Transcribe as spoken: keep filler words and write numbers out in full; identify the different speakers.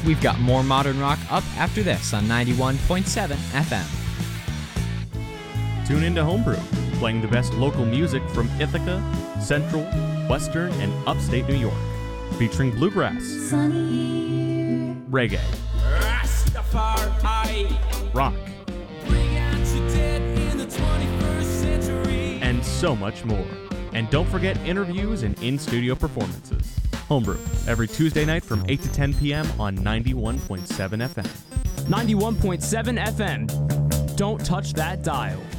Speaker 1: We've got more modern rock up after this on ninety-one point seven F M.
Speaker 2: Tune into Homebrew, playing the best local music from Ithaca, Central, Western, and Upstate New York, featuring bluegrass, reggae, rock, and so much more. And don't forget interviews and in-studio performances. Homebrew, every Tuesday night from eight to ten p.m. on ninety-one point seven F M.
Speaker 3: ninety-one point seven F M. Don't touch that dial.